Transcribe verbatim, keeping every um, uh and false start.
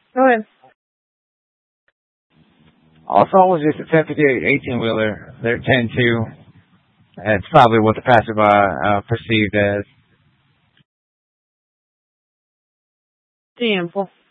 Go ahead. Also, it was just a ten fifty-eight eighteen-wheeler. They're ten two. That's probably what the passerby uh, perceived as. Damn. Well,